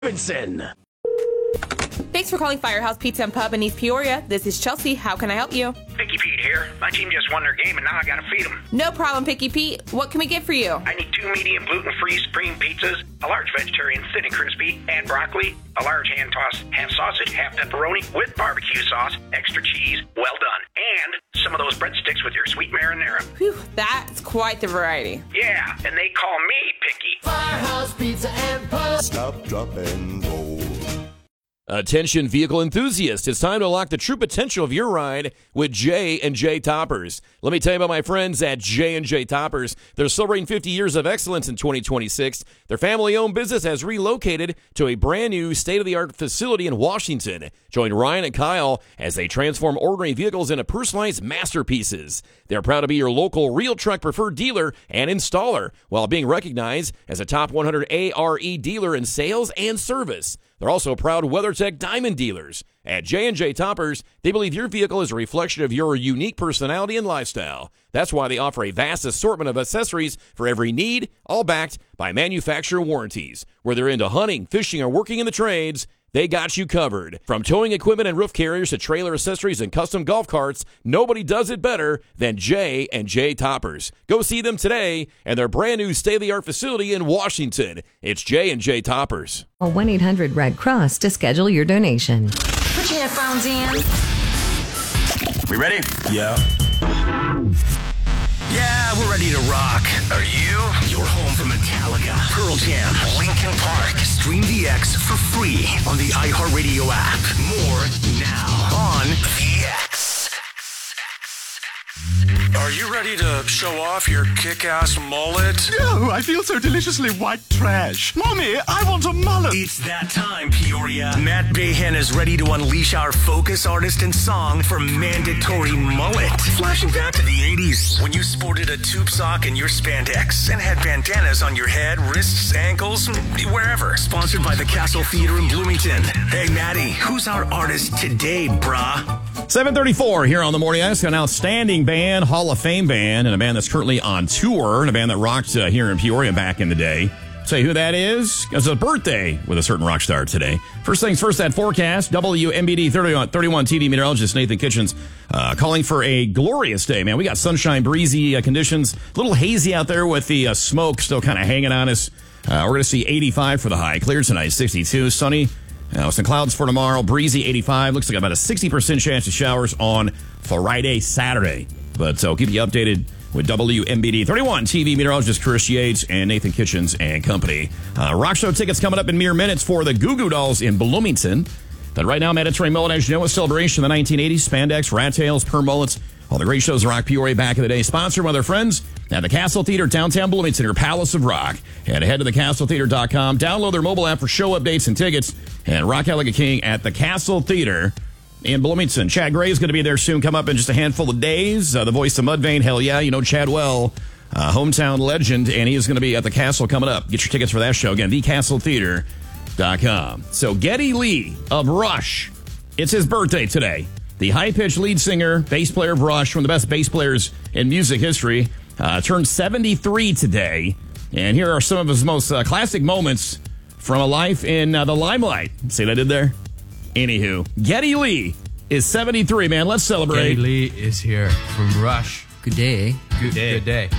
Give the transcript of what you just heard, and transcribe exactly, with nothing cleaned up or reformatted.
Robinson. Thanks for calling Firehouse Pizza and Pub in East Peoria. This is Chelsea. How can I help you? Picky Pete here. My team just won their game, and now I gotta feed them. No problem, Picky Pete. What can we get for you? I need two medium gluten-free supreme pizzas, a large vegetarian thin and crispy, and broccoli, a large hand-tossed half sausage, half pepperoni with barbecue sauce, extra cheese, well done, and some of those breadsticks with your sweet marinara. Whew, that's quite the variety. Yeah, and they call me Picky. Firehouse Pizza and Pub. Stop, drop, and roll. Attention vehicle enthusiasts, it's time to unlock the true potential of your ride with J and J Toppers. Let me tell you about my friends at J and J Toppers. They're celebrating fifty years of excellence in twenty twenty-six. Their family-owned business has relocated to a brand new state-of-the-art facility in Washington. Join Ryan and Kyle as they transform ordinary vehicles into personalized masterpieces. They're proud to be your local real truck preferred dealer and installer while being recognized as a top one hundred A R E dealer in sales and service. They're also proud WeatherTech Diamond dealers. At J and J Toppers, they believe your vehicle is a reflection of your unique personality and lifestyle. That's why they offer a vast assortment of accessories for every need, all backed by manufacturer warranties. Whether into hunting, fishing, or working in the trades, they got you covered. From towing equipment and roof carriers to trailer accessories and custom golf carts, nobody does it better than J and J Toppers. Go see them today and their brand new state-of-the-art facility in Washington. It's J and J Toppers. Call one eight hundred red cross to schedule your donation. Put your headphones in. We ready? Yeah. Yeah, we're ready to rock. Are you? You're home for Metallica, Pearl Jam, Linkin Park. Stream D X for free on the iHeartRadio app. More now on V X. Are you ready to show off your kick-ass mullet? No, I feel so deliciously white trash. Mommy, I want a mullet. It's that time, Peoria. Matt Bayhan is ready to unleash our focus artist and song for mandatory mullet. Flashing back to the eighties, when you sported a tube sock in your spandex and had bandanas on your head, wrists, ankles, wherever. Sponsored by the Castle Theater in Bloomington. Hey, Maddie, who's our artist today, brah? seven thirty-four here on the Morning Ice, an outstanding band, Hall of Fame band, and a band that's currently on tour, and a band that rocked uh, here in Peoria back in the day. Tell you who that is? It's a birthday with a certain rock star today. First things first, that forecast. W M B D thirty-one T V meteorologist Nathan Kitchens uh, calling for a glorious day, man. We got sunshine, breezy uh, conditions, a little hazy out there with the uh, smoke still kind of hanging on us. Uh, we're going to see eighty-five for the high. Clear tonight, sixty-two. Sunny. Now, some clouds for tomorrow. Breezy, eighty-five. Looks like about a sixty percent chance of showers on Friday, Saturday. But I'll keep you updated with W M B D thirty-one T V meteorologist Chris Yates and Nathan Kitchens and company. Uh, rock show tickets coming up in mere minutes for the Goo Goo Dolls in Bloomington. But right now, mandatory mullet, as you know, a celebration of the nineteen eighties, spandex, rat tails, perm mullets, all the great shows of Rock Peoria back in the day. Sponsored by their friends at the Castle Theater, downtown Bloomington, your Palace of Rock. And head to the castle theater dot com. Download their mobile app for show updates and tickets. And rock out like a king at the Castle Theater in Bloomington. Chad Gray is going to be there soon. Come up in just a handful of days. Uh, the voice of Mudvayne, hell yeah, you know Chad well. Uh, hometown legend, and he is going to be at the Castle coming up. Get your tickets for that show. Again, the castle theater dot com. So Geddy Lee of Rush, it's his birthday today. The high-pitched lead singer, bass player of Rush, one of the best bass players in music history, uh, turned seventy-three today. And here are some of his most uh, classic moments from a life in uh, the limelight. See what I did there? Anywho, Geddy Lee is seventy-three, man. Let's celebrate. Geddy Lee is here from Rush. Good day. Good day. Good day.